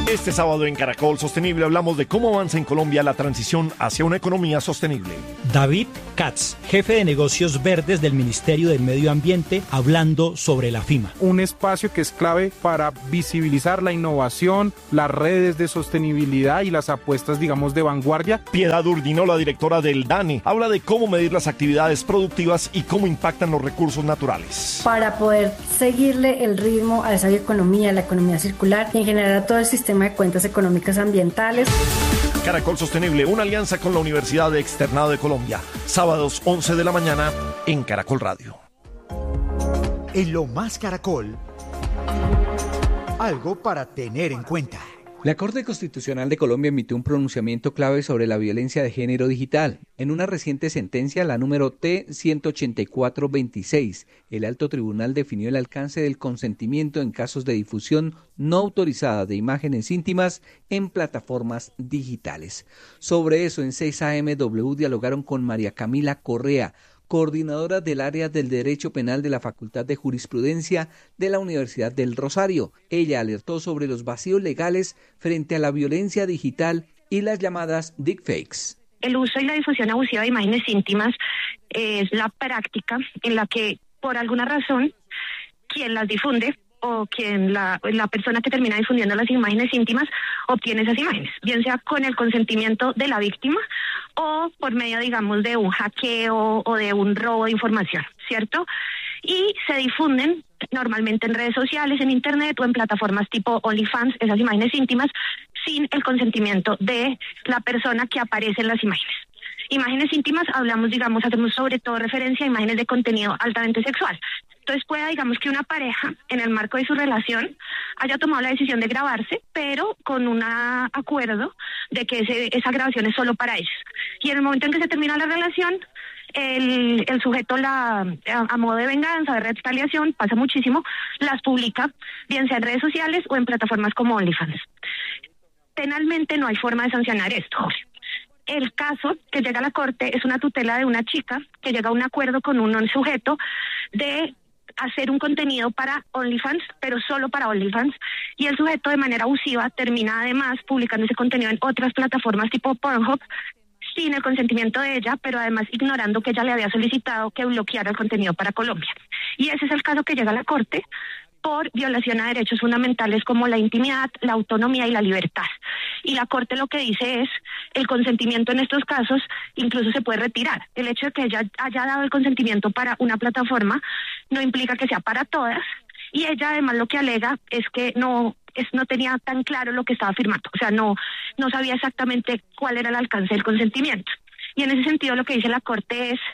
Este sábado en Caracol Sostenible hablamos de cómo avanza en Colombia la transición hacia una economía sostenible. David Katz, jefe de negocios verdes del Ministerio del Medio Ambiente, hablando sobre la FIMA. Un espacio que es clave para visibilizar la innovación, las redes de sostenibilidad y las apuestas, digamos, de vanguardia. Piedad Urdinola, directora del DANE, habla de cómo medir las actividades productivas y cómo impactan los recursos naturales. Para poder seguirle el ritmo a esa bioeconomía, la economía circular y en general a todo el sistema de cuentas económicas ambientales. Caracol Sostenible, una alianza con la Universidad de Externado de Colombia. Sábados 11 de la mañana en Caracol Radio. En Lo Más Caracol, algo para tener en cuenta. La Corte Constitucional de Colombia emitió un pronunciamiento clave sobre la violencia de género digital. En una reciente sentencia, la número T-184-26, el alto tribunal definió el alcance del consentimiento en casos de difusión no autorizada de imágenes íntimas en plataformas digitales. Sobre eso, en 6 AM dialogaron con María Camila Correa, coordinadora del área del Derecho Penal de la Facultad de Jurisprudencia de la Universidad del Rosario. Ella alertó sobre los vacíos legales frente a la violencia digital y las llamadas deepfakes. El uso y la difusión abusiva de imágenes íntimas es la práctica en la que, por alguna razón, quien las difunde o quien la persona que termina difundiendo las imágenes íntimas obtiene esas imágenes, bien sea con el consentimiento de la víctima o por medio, digamos, de un hackeo o de un robo de información, ¿cierto? Y se difunden normalmente en redes sociales, en internet o en plataformas tipo OnlyFans, esas imágenes íntimas, sin el consentimiento de la persona que aparece en las imágenes. Imágenes íntimas, hacemos sobre todo referencia a imágenes de contenido altamente sexual. Entonces pueda, digamos, que una pareja, en el marco de su relación, haya tomado la decisión de grabarse, pero con un acuerdo de que esa grabación es solo para ellos. Y en el momento en que se termina la relación, el sujeto a modo de venganza, de retaliación, pasa muchísimo, las publica, bien sea en redes sociales o en plataformas como OnlyFans. Penalmente no hay forma de sancionar esto, Jorge. El caso que llega a la corte es una tutela de una chica que llega a un acuerdo con un sujeto de hacer un contenido para OnlyFans, pero solo para OnlyFans, y el sujeto de manera abusiva termina además publicando ese contenido en otras plataformas tipo Pornhub, sin el consentimiento de ella, pero además ignorando que ella le había solicitado que bloqueara el contenido para Colombia. Y ese es el caso que llega a la corte por violación a derechos fundamentales como la intimidad, la autonomía y la libertad. Y la Corte lo que dice es, el consentimiento en estos casos incluso se puede retirar. El hecho de que ella haya dado el consentimiento para una plataforma no implica que sea para todas, y ella además lo que alega es que no tenía tan claro lo que estaba firmando, o sea, no sabía exactamente cuál era el alcance del consentimiento. Y en ese sentido lo que dice la Corte es,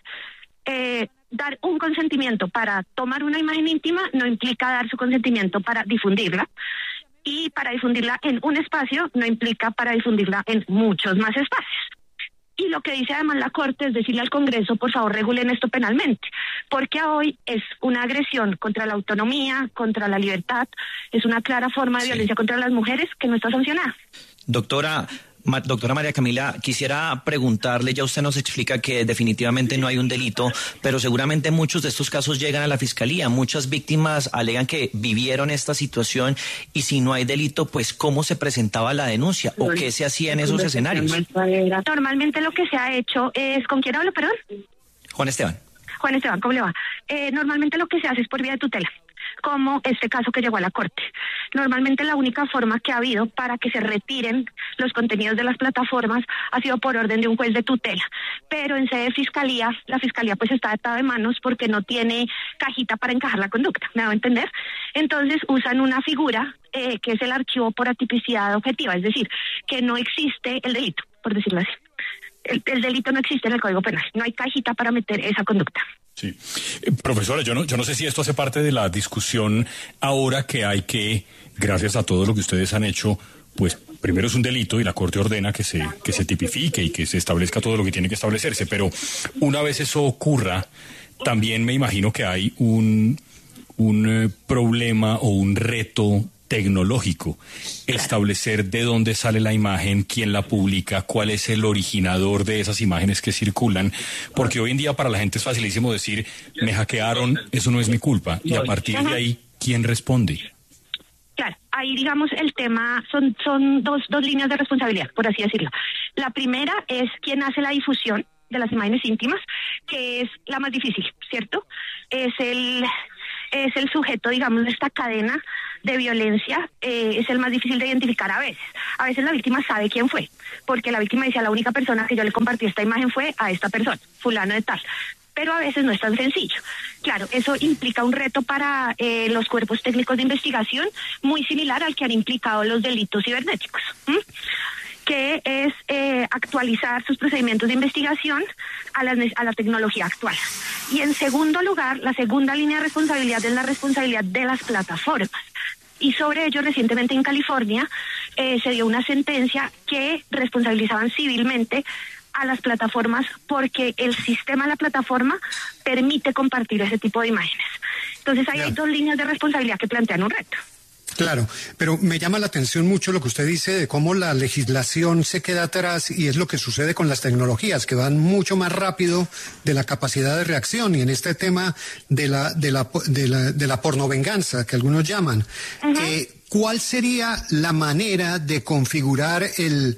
dar un consentimiento para tomar una imagen íntima no implica dar su consentimiento para difundirla, y para difundirla en un espacio no implica para difundirla en muchos más espacios. Y lo que dice además la Corte es decirle al Congreso, por favor, regulen esto penalmente, porque hoy es una agresión contra la autonomía, contra la libertad, es una clara forma de violencia contra las mujeres que no está sancionada. Doctora María Camila, quisiera preguntarle, ya usted nos explica que definitivamente no hay un delito, pero seguramente muchos de estos casos llegan a la fiscalía, muchas víctimas alegan que vivieron esta situación, y si no hay delito, pues ¿cómo se presentaba la denuncia o qué se hacía en esos escenarios? Normalmente lo que se ha hecho es, ¿con quién hablo, perdón? Juan Esteban, ¿cómo le va? Normalmente lo que se hace es por vía de tutela, como este caso que llegó a la Corte. Normalmente la única forma que ha habido para que se retiren los contenidos de las plataformas ha sido por orden de un juez de tutela, pero en sede de fiscalía, la fiscalía pues está atada de manos porque no tiene cajita para encajar la conducta, ¿me hago entender? Entonces usan una figura que es el archivo por atipicidad objetiva, es decir, que no existe el delito, por decirlo así. El delito no existe en el Código Penal, no hay cajita para meter esa conducta. Sí. Profesora, yo no sé si esto hace parte de la discusión ahora que hay que, gracias a todo lo que ustedes han hecho, pues primero es un delito y la Corte ordena que se tipifique y que se establezca todo lo que tiene que establecerse, pero una vez eso ocurra, también me imagino que hay un problema o un reto tecnológico, establecer de dónde sale la imagen, quién la publica, cuál es el originador de esas imágenes que circulan, porque hoy en día para la gente es facilísimo decir, me hackearon, eso no es mi culpa, y a partir de ahí, ¿quién responde? Claro, ahí digamos el tema son dos líneas de responsabilidad, por así decirlo. La primera es quien hace la difusión de las imágenes íntimas, que es la más difícil, ¿cierto? Es el sujeto, digamos, de esta cadena de violencia, es el más difícil de identificar a veces. A veces la víctima sabe quién fue, porque la víctima dice, la única persona que yo le compartí esta imagen fue a esta persona, fulano de tal. Pero a veces no es tan sencillo. Claro, eso implica un reto para los cuerpos técnicos de investigación, muy similar al que han implicado los delitos cibernéticos, que es actualizar sus procedimientos de investigación a la tecnología actual. Y en segundo lugar, la segunda línea de responsabilidad es la responsabilidad de las plataformas. Y sobre ello, recientemente en California se dio una sentencia que responsabilizaban civilmente a las plataformas porque el sistema de la plataforma permite compartir ese tipo de imágenes. Entonces ahí hay dos líneas de responsabilidad que plantean un reto. Claro, pero me llama la atención mucho lo que usted dice de cómo la legislación se queda atrás y es lo que sucede con las tecnologías, que van mucho más rápido de la capacidad de reacción. Y en este tema de la pornovenganza, que algunos llaman, ¿cuál sería la manera de configurar el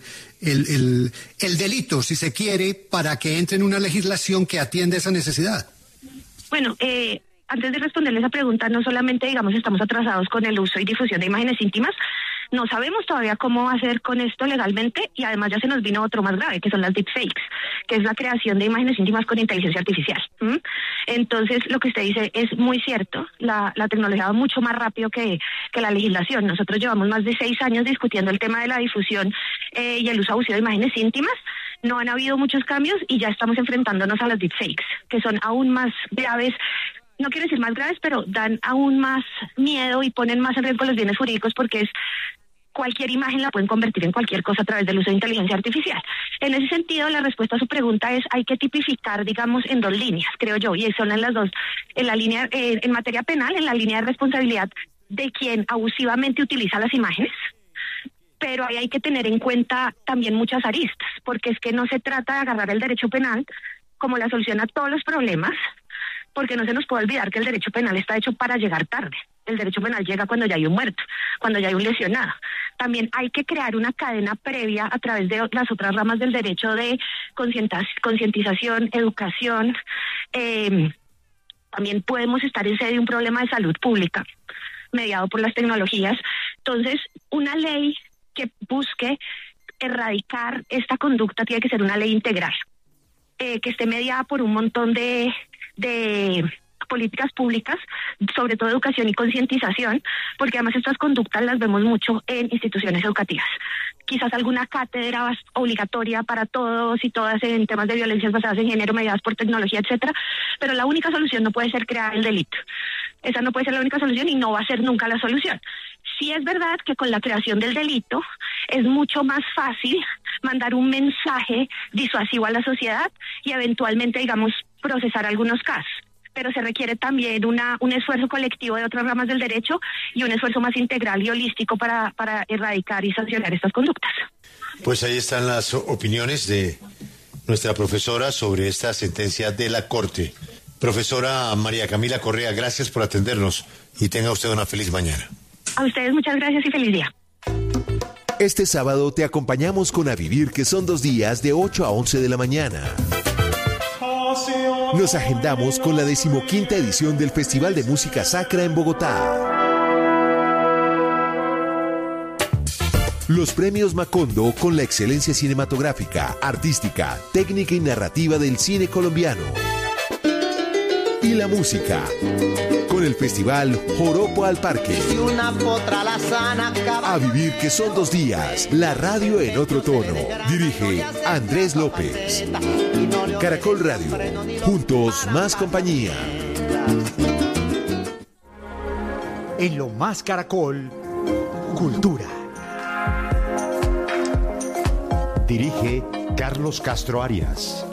delito, si se quiere, para que entre en una legislación que atienda esa necesidad? Bueno, antes de responderle esa pregunta, no solamente, digamos, estamos atrasados con el uso y difusión de imágenes íntimas, no sabemos todavía cómo hacer con esto legalmente y además ya se nos vino otro más grave, que son las deepfakes, que es la creación de imágenes íntimas con inteligencia artificial. Entonces, lo que usted dice es muy cierto, la tecnología va mucho más rápido que la legislación. Nosotros llevamos más de 6 años discutiendo el tema de la difusión y el uso abusivo de imágenes íntimas. No han habido muchos cambios y ya estamos enfrentándonos a las deepfakes, que son aún más graves. No quiero decir más graves, pero dan aún más miedo y ponen más en riesgo los bienes jurídicos porque es cualquier imagen la pueden convertir en cualquier cosa a través del uso de inteligencia artificial. En ese sentido, la respuesta a su pregunta es hay que tipificar, digamos, en 2 líneas, creo yo, y son en las dos, en la línea, en materia penal, en la línea de responsabilidad de quien abusivamente utiliza las imágenes, pero ahí hay que tener en cuenta también muchas aristas, porque es que no se trata de agarrar el derecho penal como la solución a todos los problemas, porque no se nos puede olvidar que el derecho penal está hecho para llegar tarde. El derecho penal llega cuando ya hay un muerto, cuando ya hay un lesionado. También hay que crear una cadena previa a través de las otras ramas del derecho de concientización, educación. También podemos estar en sede de un problema de salud pública mediado por las tecnologías. Entonces, una ley que busque erradicar esta conducta tiene que ser una ley integral, que esté mediada por un montón de políticas públicas, sobre todo educación y concientización, porque además estas conductas las vemos mucho en instituciones educativas. Quizás alguna cátedra obligatoria para todos y todas en temas de violencias basadas en género, mediadas por tecnología, etcétera, pero la única solución no puede ser crear el delito. Esa no puede ser la única solución y no va a ser nunca la solución. Sí es verdad que con la creación del delito es mucho más fácil mandar un mensaje disuasivo a la sociedad y eventualmente, digamos, procesar algunos casos. Pero se requiere también un esfuerzo colectivo de otras ramas del derecho y un esfuerzo más integral y holístico para erradicar y sancionar estas conductas. Pues ahí están las opiniones de nuestra profesora sobre esta sentencia de la Corte. Profesora María Camila Correa, gracias por atendernos y tenga usted una feliz mañana. A ustedes muchas gracias y feliz día. Este sábado te acompañamos con A Vivir, que son 2 días de 8 a 11 de la mañana. Nos agendamos con la 15ª edición del Festival de Música Sacra en Bogotá. Los premios Macondo con la excelencia cinematográfica, artística, técnica y narrativa del cine colombiano. Y la música con el festival Joropo al Parque. A Vivir, que son 2 días. La radio en otro tono. Dirige Andrés López. Caracol Radio. Juntos más compañía. En Lo Más Caracol, Cultura. Dirige Carlos Castro Arias.